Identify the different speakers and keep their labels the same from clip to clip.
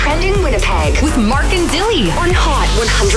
Speaker 1: trending Winnipeg with Mark and Dilly on Hot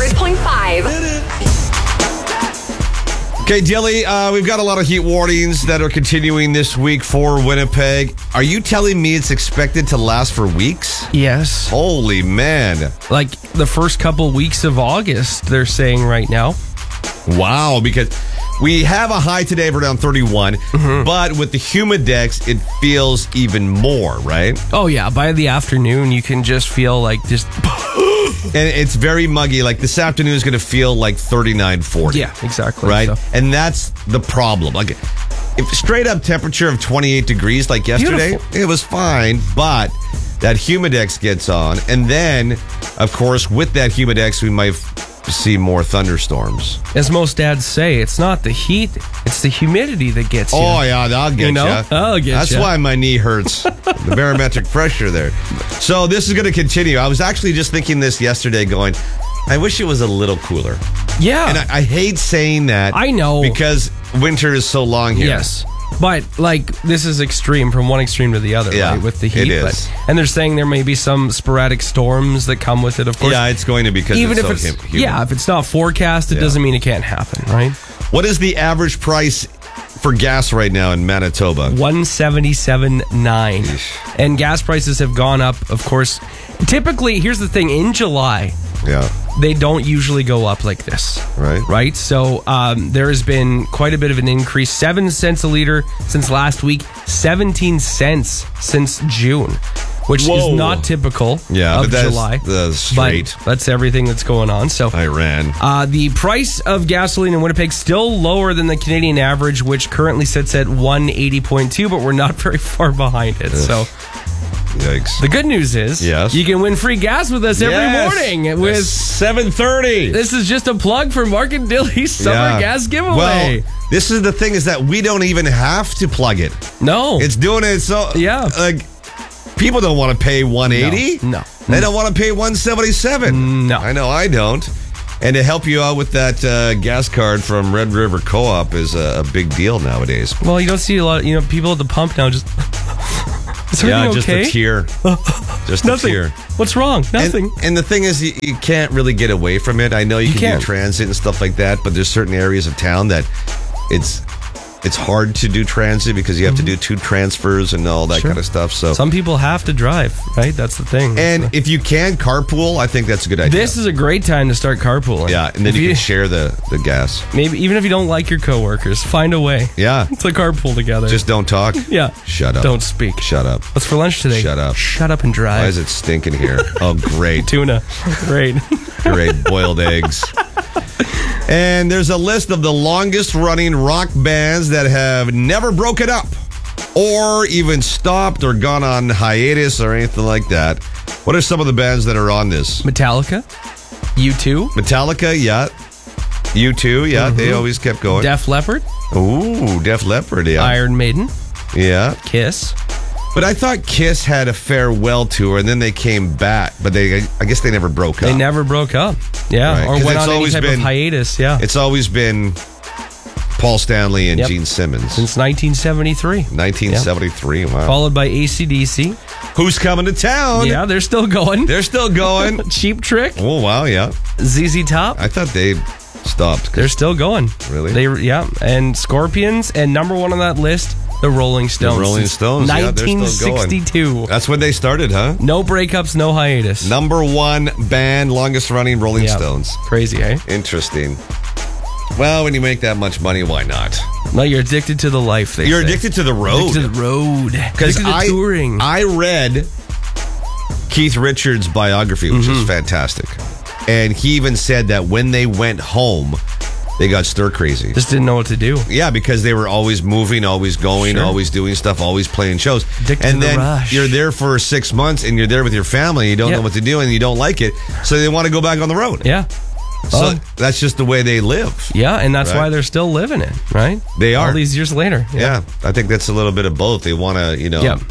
Speaker 1: 100.5.
Speaker 2: Okay, Dilly, we've got a lot of heat warnings that are continuing this week for Winnipeg. Are you telling me it's expected to last for weeks?
Speaker 3: Yes.
Speaker 2: Holy man.
Speaker 3: Like the first couple weeks of August, they're saying right now.
Speaker 2: Wow, because we have a high today of around 31, but with the humidex, it feels even more, right?
Speaker 3: Oh, yeah. By the afternoon, you can just feel like just...
Speaker 2: And it's very muggy. Like this afternoon is going to feel like 39, 40.
Speaker 3: Yeah, exactly.
Speaker 2: Right?
Speaker 3: So.
Speaker 2: And that's the problem. Like if straight up temperature of 28 degrees like yesterday, it was fine, but that humidex gets on. And then, of course, with that humidex, we might see more thunderstorms.
Speaker 3: As most dads say, it's not the heat, it's the humidity that gets you.
Speaker 2: Oh, yeah, I'll get you.
Speaker 3: I'll get you.
Speaker 2: That's why my knee hurts. The barometric pressure there. So this is going to continue. I was actually just thinking this yesterday going, I wish it was a little cooler.
Speaker 3: Yeah.
Speaker 2: And I hate saying that.
Speaker 3: I know.
Speaker 2: Because winter is so long here.
Speaker 3: Yes. But, like, this is extreme from one extreme to the other, right, with the heat.
Speaker 2: It is.
Speaker 3: And they're saying there may be some sporadic storms that come with it, of course.
Speaker 2: Yeah, it's going to because
Speaker 3: even
Speaker 2: it's
Speaker 3: if
Speaker 2: so
Speaker 3: it's
Speaker 2: humid.
Speaker 3: Yeah, if it's not forecast, it doesn't mean it can't happen, right?
Speaker 2: What is the average price for gas right now in Manitoba?
Speaker 3: $177.9. And gas prices have gone up, of course. Typically, here's the thing, in July, they don't usually go up like this.
Speaker 2: Right.
Speaker 3: So there has been quite a bit of an increase. 7 cents a liter since last week. 17 cents since June, which is not typical of July.
Speaker 2: Straight.
Speaker 3: But that's everything that's going on. So
Speaker 2: Iran.
Speaker 3: The price of gasoline in Winnipeg still lower than the Canadian average, which currently sits at 180.2, but we're not very far behind it. So...
Speaker 2: Yikes.
Speaker 3: The good news is you can win free gas with us every morning with
Speaker 2: 7:30.
Speaker 3: This is just a plug for Mark and Dilly's summer gas giveaway.
Speaker 2: Well, this is the thing is that we don't even have to plug it.
Speaker 3: No.
Speaker 2: It's doing it so like people don't want to pay 180.
Speaker 3: No.
Speaker 2: They don't want to pay 177.
Speaker 3: No.
Speaker 2: I know I don't. And to help you out with that gas card from Red River Co-op is a big deal nowadays.
Speaker 3: Well, you don't see a lot of, people at the pump now just Is everything
Speaker 2: just
Speaker 3: okay?
Speaker 2: a tear. Just
Speaker 3: Nothing.
Speaker 2: a tear.
Speaker 3: What's wrong? Nothing.
Speaker 2: And the thing is, you can't really get away from it. I know you can do transit and stuff like that, but there's certain areas of town that it's hard to do transit because you have to do 2 transfers and all that kind of stuff. So
Speaker 3: some people have to drive, right? That's the thing.
Speaker 2: And if you can carpool, I think that's a good idea.
Speaker 3: This is a great time to start carpooling.
Speaker 2: Yeah, and then you can share the gas.
Speaker 3: Maybe even if you don't like your coworkers, find a way.
Speaker 2: Yeah.
Speaker 3: To carpool together.
Speaker 2: Just don't talk.
Speaker 3: Yeah.
Speaker 2: Shut up.
Speaker 3: Don't speak.
Speaker 2: Shut up.
Speaker 3: What's for lunch today?
Speaker 2: Shut up.
Speaker 3: Shut up and drive.
Speaker 2: Why is it stinking here? Oh, great.
Speaker 3: Tuna. Great.
Speaker 2: Great. Boiled eggs. And there's a list of the longest running rock bands that have never broken up or even stopped or gone on hiatus or anything like that. What are some of the bands that are on this?
Speaker 3: Metallica, U2.
Speaker 2: Metallica, yeah. U2, yeah. They always kept going.
Speaker 3: Def Leppard.
Speaker 2: Ooh, Def Leppard, yeah.
Speaker 3: Iron Maiden.
Speaker 2: Yeah.
Speaker 3: Kiss.
Speaker 2: But I thought Kiss had a farewell tour, and then they came back. But I guess they never broke up.
Speaker 3: They never broke up. Yeah,
Speaker 2: Right.
Speaker 3: or
Speaker 2: 'Cause
Speaker 3: went
Speaker 2: it's
Speaker 3: on any
Speaker 2: always
Speaker 3: type of
Speaker 2: been-
Speaker 3: hiatus. Yeah,
Speaker 2: It's always been Paul Stanley and
Speaker 3: Yep.
Speaker 2: Gene Simmons.
Speaker 3: since 1973.
Speaker 2: 1973, wow.
Speaker 3: Followed by AC/DC.
Speaker 2: Who's coming to town?
Speaker 3: Yeah, they're still going.
Speaker 2: They're still going.
Speaker 3: Cheap Trick.
Speaker 2: Oh, wow, yeah.
Speaker 3: ZZ Top.
Speaker 2: I thought they stopped.
Speaker 3: They're still going.
Speaker 2: Really?
Speaker 3: And Scorpions, and number one on that list, the Rolling Stones.
Speaker 2: The Rolling
Speaker 3: Since
Speaker 2: Stones, yeah, they're still going.
Speaker 3: 1962.
Speaker 2: That's when they started, huh?
Speaker 3: No breakups, no hiatus.
Speaker 2: Number one band, longest running Rolling
Speaker 3: Yeah.
Speaker 2: Stones.
Speaker 3: Crazy, eh?
Speaker 2: Interesting. Well, when you make that much money, why not?
Speaker 3: No, you're addicted to the life.
Speaker 2: You're addicted to the road.
Speaker 3: Addicted to the road.
Speaker 2: Because
Speaker 3: Addicted to touring.
Speaker 2: I read Keith Richards' biography, which is fantastic. And he even said that when they went home, they got stir crazy.
Speaker 3: Just didn't know what to do.
Speaker 2: Yeah, because they were always moving, always going, always doing stuff, always playing shows.
Speaker 3: Addicted
Speaker 2: and
Speaker 3: to the
Speaker 2: then
Speaker 3: rush.
Speaker 2: you're there for 6 months and you're there with your family. You don't know what to do and you don't like it. So they want to go back on the road.
Speaker 3: Yeah.
Speaker 2: So that's just the way they live.
Speaker 3: Yeah, and that's
Speaker 2: Right.
Speaker 3: why they're still living it, right?
Speaker 2: They are.
Speaker 3: All these years later.
Speaker 2: Yeah. I think that's a little bit of both. They want to,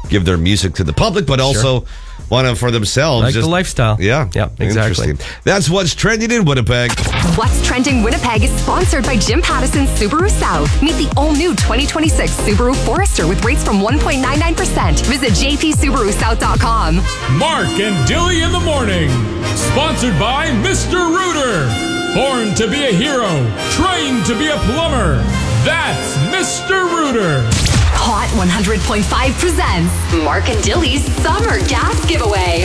Speaker 2: give their music to the public, but also want it for themselves.
Speaker 3: Like the lifestyle.
Speaker 2: Yeah.
Speaker 3: Exactly.
Speaker 2: That's what's trending in Winnipeg.
Speaker 1: What's Trending Winnipeg is sponsored by Jim Pattison Subaru South. Meet the all-new 2026 Subaru Forester with rates from 1.99%. Visit jpsubarusouth.com.
Speaker 4: Mark and Dilly in the morning. Sponsored by Mr. Rooter. Born to be a hero. Trained to be a plumber. That's Mr. Rooter.
Speaker 1: Hot 100.5 presents Mark and Dilly's Summer Gas Giveaway.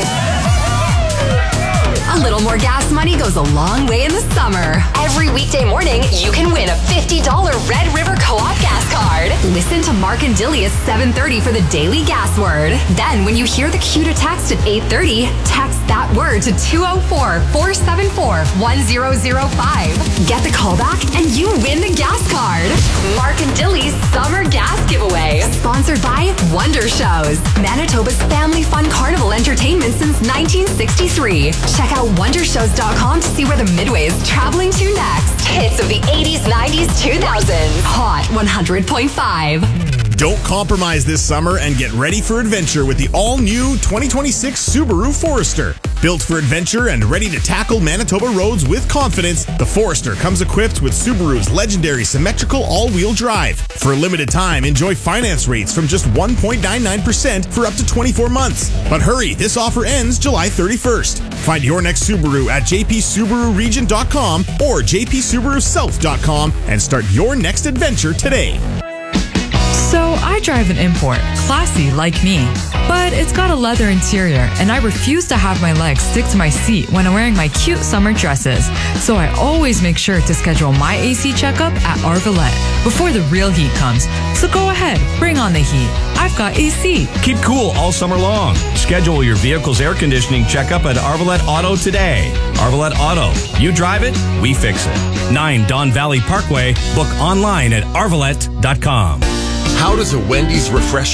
Speaker 1: A little more gas money goes a long way in the summer. Every weekday morning, you can win a $50 Red River Co-op gas card. Listen to Mark and Dilly at 7:30 for the daily gas word. Then, when you hear the cue to text at 8:30, text that word to 204-474-1005. Get the call back and you win the gas card. Mark and Dilly's Summer Gas Giveaway. Sponsored by Wonder Shows, Manitoba's family fun carnival entertainment since 1963. Check out wondershows.com to see where the Midway is traveling to next. Hits of the 80s, 90s, 2000s. Hot 100.5.
Speaker 5: Don't compromise this summer and get ready for adventure with the all-new 2026 Subaru Forester. Built for adventure and ready to tackle Manitoba roads with confidence, the Forester comes equipped with Subaru's legendary symmetrical all-wheel drive. For a limited time, enjoy finance rates from just 1.99% for up to 24 months. But hurry, this offer ends July 31st. Find your next Subaru at jpsubaruregion.com or jpsubarusouth.com and start your next adventure today.
Speaker 6: So I drive an import, classy like me, but it's got a leather interior and I refuse to have my legs stick to my seat when I'm wearing my cute summer dresses. So I always make sure to schedule my AC checkup at Arvalette before the real heat comes. So go ahead, bring on the heat. I've got AC.
Speaker 7: Keep cool all summer long. Schedule your vehicle's air conditioning checkup at Arvalette Auto today. Arvalette Auto. You drive it, we fix it. 9 Don Valley Parkway. Book online at arvalette.com.
Speaker 8: How does a Wendy's refresh